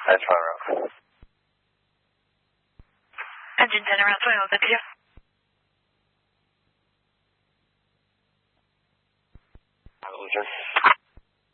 That's Monroe. Engine 10 around 12, that's you. Illusion.